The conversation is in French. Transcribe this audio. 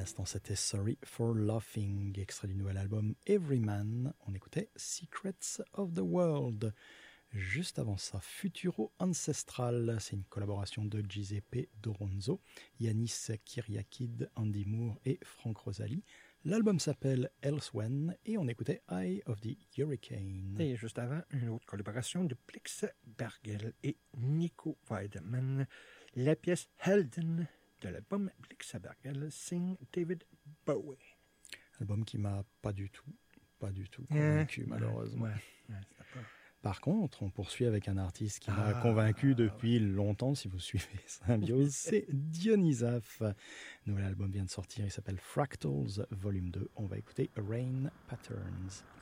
l'instant, c'était Sorry for Laughing, extrait du nouvel album Everyman. On écoutait Secrets of the World. Juste avant ça, Futuro Ancestral, c'est une collaboration de Giuseppe Doronzo, Yanis Kyriakid, Andy Moore et Frank Rosalie. L'album s'appelle Elsewhen et on écoutait Eye of the Hurricane. Et juste avant, une autre collaboration de Blix Bergel et Nico Weidemann, la pièce Helden de l'album Blix Bergel, Sing David Bowie. Album qui m'a pas du tout convaincu, malheureusement. Par contre, on poursuit avec un artiste qui m'a convaincu depuis longtemps, si vous suivez Symbiose, c'est Dionysaf. Nouvel album vient de sortir, il s'appelle Fractals Volume 2. On va écouter Rain Patterns.